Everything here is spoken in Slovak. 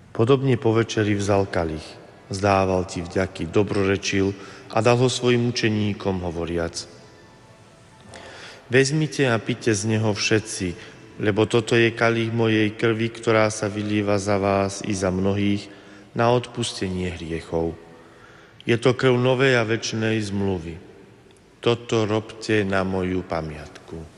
Podobne po večeri vzal kalich, zdával ti vďaky, dobrorečil a dal ho svojim učeníkom hovoriac: Vezmite a pite z neho všetci, lebo toto je kalich mojej krvi, ktorá sa vylíva za vás i za mnohých na odpustenie hriechov. Je to krv novej a večnej zmluvy. Toto robte na moju pamiatku.